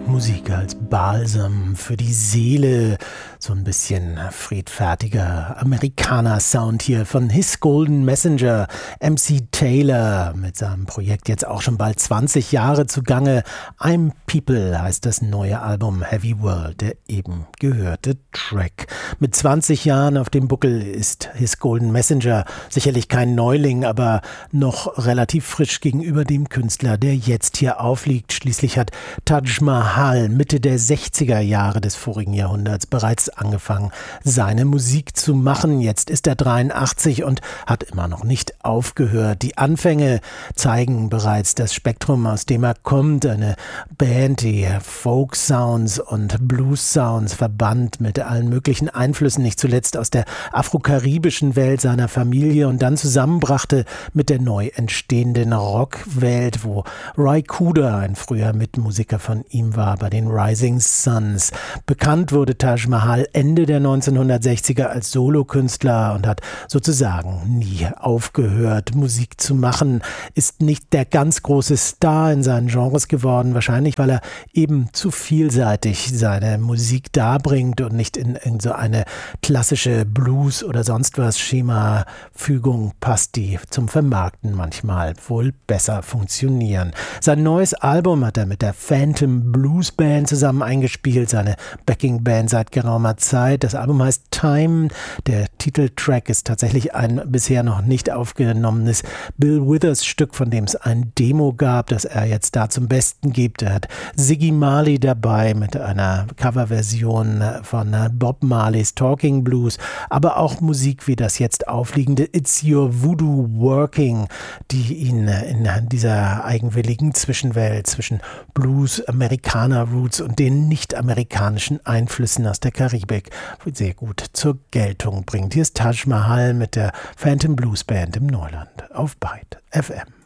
Musik als Balsam für die Seele. So ein bisschen friedfertiger Amerikaner-Sound hier von His Golden Messenger, MC Taylor, mit seinem Projekt jetzt auch schon bald 20 Jahre zugange. I'm People heißt das neue Album Heavy World, der eben gehörte Track. Mit 20 Jahren auf dem Buckel ist His Golden Messenger sicherlich kein Neuling, aber noch relativ frisch gegenüber dem Künstler, der jetzt hier aufliegt. Schließlich hat Taj Mahal Mitte der 60er Jahre des vorigen Jahrhunderts bereits angefangen, seine Musik zu machen. Jetzt ist er 83 und hat immer noch nicht aufgehört. Die Anfänge zeigen bereits das Spektrum, aus dem er kommt. Eine Band, die Folk-Sounds und Blues-Sounds verband mit allen möglichen Einflüssen, nicht zuletzt aus der afrokaribischen Welt seiner Familie und dann zusammenbrachte mit der neu entstehenden Rockwelt, wo Ry Cooder, ein früher Mitmusiker von ihm war, bei den Rising Suns. Bekannt wurde Taj Mahal Ende der 1960er als Solokünstler und hat sozusagen nie aufgehört, Musik zu machen. Ist nicht der ganz große Star in seinen Genres geworden, wahrscheinlich, weil er eben zu vielseitig seine Musik darbringt und nicht in so eine klassische Blues- oder sonst was Schema-Fügung passt, die zum Vermarkten manchmal wohl besser funktionieren. Sein neues Album hat er mit der Phantom Blues Band zusammen eingespielt, seine Backing-Band seit geraumer Zeit. Das Album heißt Time. Der Titeltrack ist tatsächlich ein bisher noch nicht aufgenommenes Bill Withers Stück, von dem es ein Demo gab, das er jetzt da zum Besten gibt. Er hat Ziggy Marley dabei mit einer Coverversion von Bob Marleys Talking Blues, aber auch Musik wie das jetzt aufliegende It's Your Voodoo Working, die ihn in dieser eigenwilligen Zwischenwelt zwischen Blues, Amerikaner-Roots und den nicht-amerikanischen Einflüssen aus der Karibik sehr gut zur Geltung bringt. Hier ist Taj Mahal mit der Phantom Blues Band im Neuland auf Byte FM.